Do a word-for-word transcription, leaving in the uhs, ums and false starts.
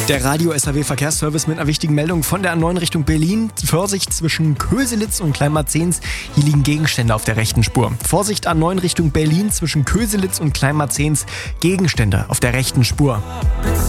Der Radio-S H W-Verkehrsservice mit einer wichtigen Meldung von der A neun Richtung Berlin. Vorsicht zwischen Köselitz und Kleinmarzens. Hier liegen Gegenstände auf der rechten Spur. Vorsicht A neun Richtung Berlin zwischen Köselitz und Kleinmarzens. Gegenstände auf der rechten Spur.